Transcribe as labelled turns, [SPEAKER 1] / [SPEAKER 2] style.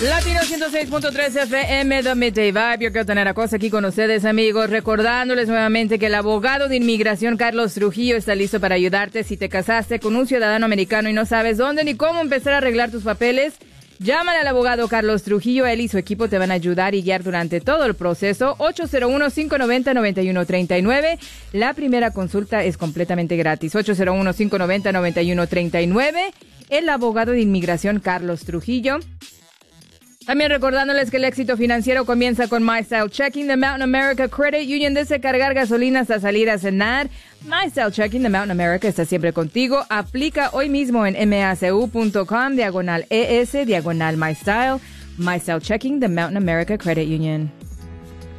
[SPEAKER 1] Latino 106.3 FM, The Midday Vibe. Yo quiero tener a cosa aquí con ustedes, amigos, recordándoles nuevamente que el abogado de inmigración Carlos Trujillo está listo para ayudarte si te casaste con un ciudadano americano y no sabes dónde ni cómo empezar a arreglar tus papeles. Llámale al abogado Carlos Trujillo. Él y su equipo te van a ayudar y guiar durante todo el proceso. 801-590-9139. La primera consulta es completamente gratis. 801-590-9139. El abogado de inmigración Carlos Trujillo. También recordándoles que el éxito financiero comienza con MyStyle Checking de Mountain America Credit Union. Desde cargar gasolina hasta salir a cenar, MyStyle Checking de Mountain America está siempre contigo. Aplica hoy mismo en macu.com/ES/MyStyle. MyStyle Checking de Mountain America Credit Union.